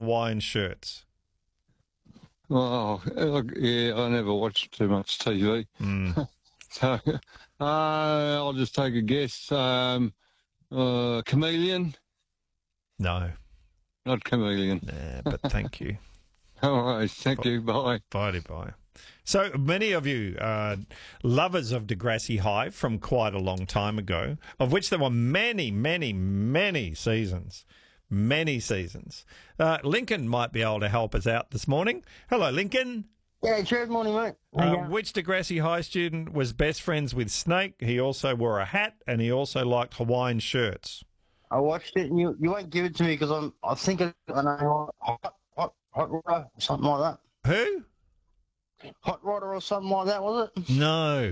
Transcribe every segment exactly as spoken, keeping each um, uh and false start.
Hawaiian shirts? Oh, look, yeah, I never watched too much T V. Mm. So uh, I'll just take a guess. Um, uh, chameleon? No. Not chameleon. Nah, but thank you. All right, thank you. Bye. Bye, bye. So many of you are lovers of Degrassi High from quite a long time ago, of which there were many, many, many seasons. Many seasons. Uh, Lincoln might be able to help us out this morning. Hello, Lincoln. Yeah, good morning, mate. Uh, which Degrassi High student was best friends with Snake? He also wore a hat and he also liked Hawaiian shirts. I watched it, and you, you won't give it to me because I'm I think I know hot hot hot rodder or something like that. Who? Hot rodder or something like that, was it? No.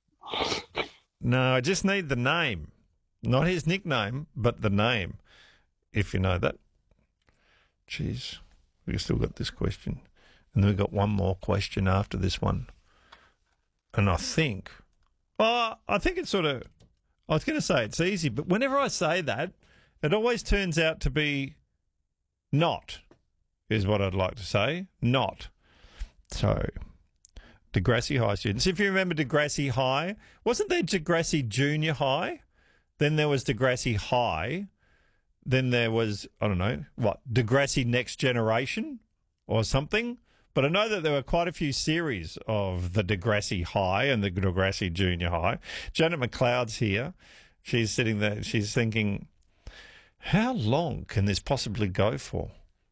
No, I just need the name. Not his nickname, but the name, if you know that. Jeez, we've still got this question. And then we've got one more question after this one. And I think, oh, I think it's sort of, I was going to say it's easy, but whenever I say that, it always turns out to be not, is what I'd like to say. Not. So, Degrassi High students. If you remember Degrassi High, wasn't there Degrassi Junior High? Then there was Degrassi High. Then there was, I don't know, what, Degrassi Next Generation or something? But I know that there were quite a few series of the Degrassi High and the Degrassi Junior High. Janet McLeod's here. She's sitting there. She's thinking, how long can this possibly go for?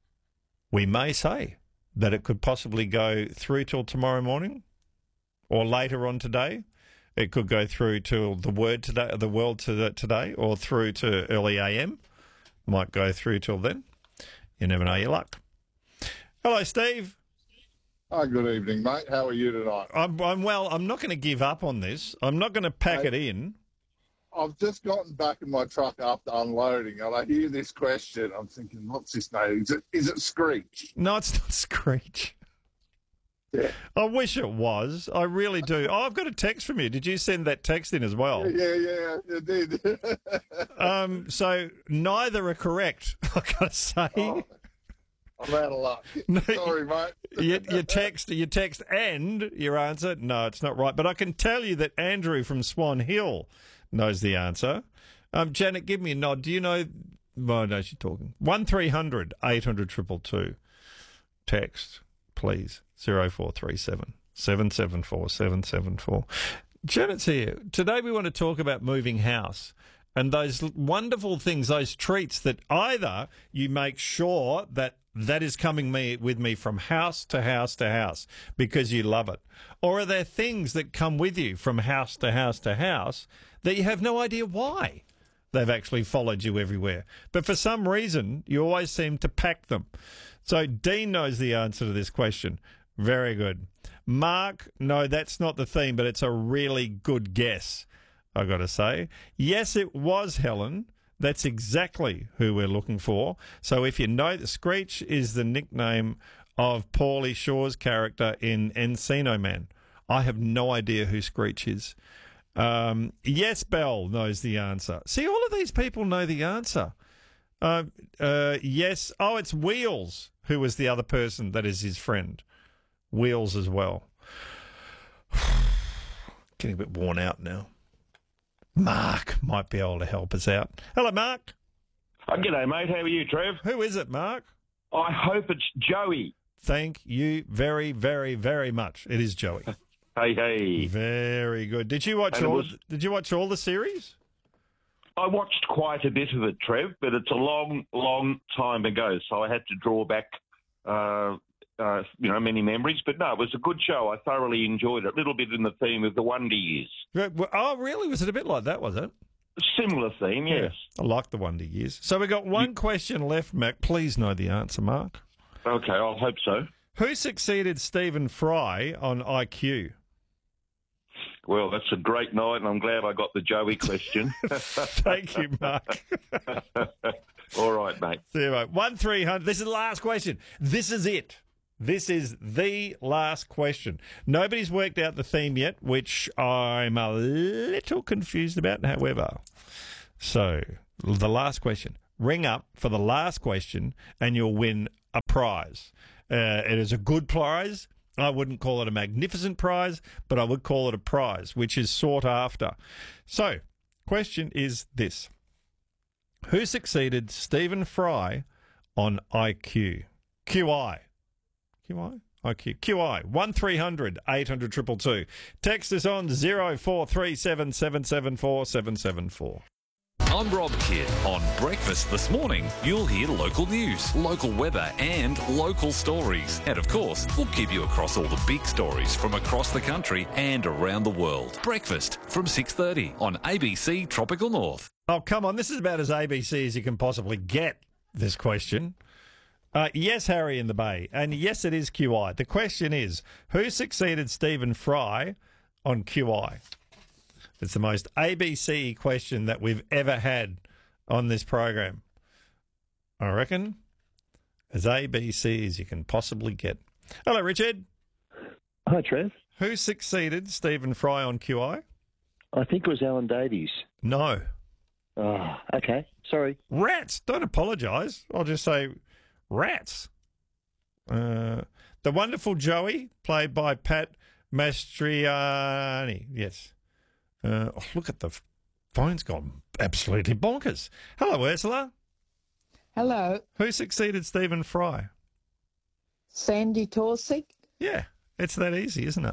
We may say that it could possibly go through till tomorrow morning or later on today. It could go through till the word today, the world today, or through to early A M. Might go through till then. You never know your luck. Hello, Steve. Hi, good evening, mate. How are you tonight? I'm, I'm well. I'm not going to give up on this. I'm not going to pack Mate, it in. I've just gotten back in my truck after unloading, and I hear this question. I'm thinking, what's this name? Is it, is it Screech? No, it's not Screech. Yeah. I wish it was. I really do. Oh, I've got a text from you. Did you send that text in as well? Yeah, yeah, you did. um, so neither are correct, I've got to say. Oh, I'm out of luck. No, Sorry, mate. your, your text, your text and your answer, no, it's not right. But I can tell you that Andrew from Swan Hill knows the answer. Um, Janet, give me a nod. Do you know? Oh, no, she's talking. one three hundred eight hundred two two two. Text, please. zero four three seven seven seven four seven seven four. Janet's here. Today we want to talk about moving house and those wonderful things, those treats that either you make sure that that is coming me with me from house to house to house because you love it, or are there things that come with you from house to house to house that you have no idea why they've actually followed you everywhere, but for some reason you always seem to pack them. So Dean knows the answer to this question. Very good. Mark, no, that's not the theme, but it's a really good guess, I got to say. Yes, it was Helen. That's exactly who we're looking for. So if you know, the Screech is the nickname of Paulie Shaw's character in Encino Man. I have no idea who Screech is. Um, yes, Bell knows the answer. See, all of these people know the answer. Uh, uh, yes. Oh, it's Wheels, who was the other person that is his friend. Wheels as well. Getting a bit worn out now. Mark might be able to help us out. Hello, Mark. Oh, g'day, mate. How are you, Trev? Who is it, Mark? I hope it's Joey. Thank you very, very, very much. It is Joey. Hey, hey. Very good. Did you watch And it all? was- Did you watch all the series? I watched quite a bit of it, Trev, but it's a long, long time ago, so I had to draw back, uh, uh, you know, many memories. But no, it was a good show. I thoroughly enjoyed it. A little bit in the theme of the Wonder Years. Oh, really? Was it a bit like that, was it? Similar theme, yes. Yeah, I like the Wonder Years. So we've got one question left, Mac. Please know the answer, Mark. Okay, I'll hope so. Who succeeded Stephen Fry on I Q? Well, that's a great night, and I'm glad I got the Joey question. Thank you, Mark. All right, mate. See you, mate. One three hundred. This is the last question. This is it. This is the last question. Nobody's worked out the theme yet, which I'm a little confused about, however. So, the last question. Ring up for the last question, and you'll win a prize. Uh, it is a good prize. I wouldn't call it a magnificent prize, but I would call it a prize, which is sought after. So, question is this. Who succeeded Stephen Fry on I Q? Q I. Q I? I Q. Q I. one three hundred eight hundred two two two. Text us on zero four three seven seven seven four seven seven four. I'm Rob Kidd. On Breakfast this morning, you'll hear local news, local weather and local stories. And of course, we'll keep you across all the big stories from across the country and around the world. Breakfast from six thirty on A B C Tropical North. Oh, come on. This is about as A B C as you can possibly get, this question. Uh, yes, Harry in the Bay. And yes, it is Q I. The question is, who succeeded Stephen Fry on Q I? It's the most A B C question that we've ever had on this program. I reckon as A B C as you can possibly get. Hello, Richard. Hi, Trev. Who succeeded Stephen Fry on Q I? I think it was Alan Davies. No. Oh, okay. Sorry. Rats. Don't apologise. I'll just say rats. Uh, the Wonderful Joey, played by Pat Mastriani. Yes. Uh, oh, look at the phone's gone absolutely bonkers. Hello, Ursula. Hello. Who succeeded Stephen Fry? Sandy Torsick. Yeah, it's that easy, isn't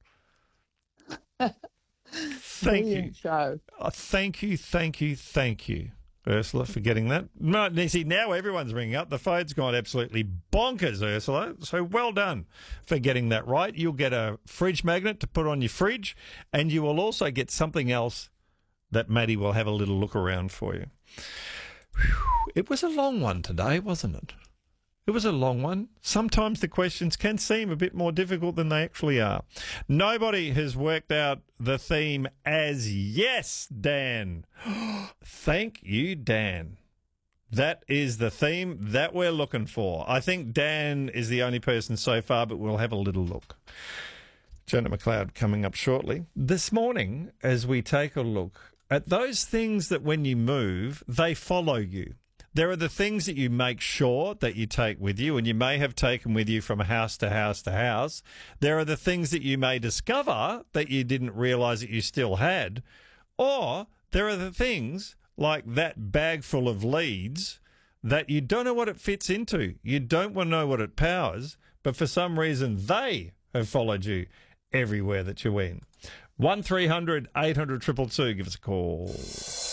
it? Thank you. Show. Oh, thank you, thank you, thank you, Ursula, for getting that. No, you see, now everyone's ringing up. The phone's gone absolutely bonkers, Ursula. So well done for getting that right. You'll get a fridge magnet to put on your fridge, and you will also get something else that Maddie will have a little look around for you. Whew. It was a long one today, wasn't it? It was a long one. Sometimes the questions can seem a bit more difficult than they actually are. Nobody has worked out the theme as yes, Dan. Thank you, Dan. That is the theme that we're looking for. I think Dan is the only person so far, but we'll have a little look. Janet McLeod coming up shortly. This morning, as we take a look at those things that when you move, they follow you. There are the things that you make sure that you take with you, and you may have taken with you from house to house to house. There are the things that you may discover that you didn't realise that you still had. Or there are the things like that bag full of leads that you don't know what it fits into. You don't want to know what it powers, but for some reason they have followed you everywhere that you went. one three hundred eight hundred two two two. Give us a call.